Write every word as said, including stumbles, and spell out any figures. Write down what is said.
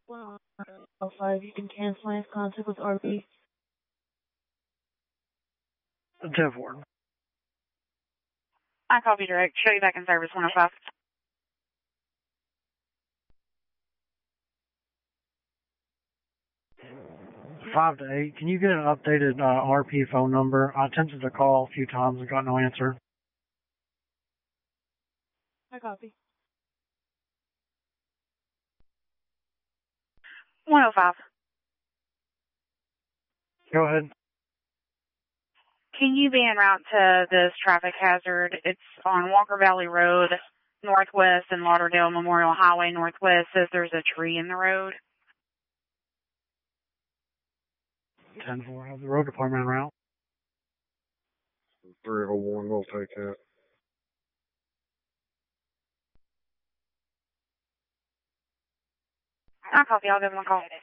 one oh five, you can cancel my contact with R P. ten four. I copy direct. Show you back in service, one oh five. Five to eight. Can you get an updated uh, R P phone number? I attempted to call a few times and got no answer. I copy. one oh five. Go ahead. Can you be en route to this traffic hazard? It's on Walker Valley Road, northwest, and Lauderdale Memorial Highway northwest. Says there's a tree in the road. ten four. Have the road department en route. three oh one, we'll take that. I copy. I'll give them a call.